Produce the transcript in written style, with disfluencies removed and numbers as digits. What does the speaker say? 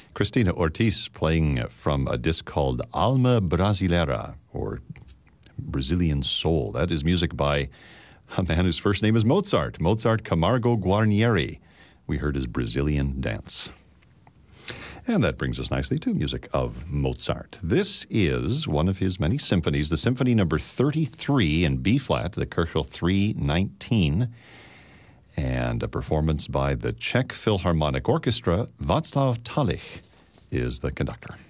Cristina Ortiz playing from a disc called Alma Brasileira, or Brazilian Soul. That is music by a man whose first name is Mozart, Mozart Camargo Guarnieri. We heard his Brazilian Dance. And that brings us nicely to music of Mozart. This is one of his many symphonies, the Symphony number 33 in B-flat, the Köchel 319, and a performance by the Czech Philharmonic Orchestra. Václav Talich is the conductor.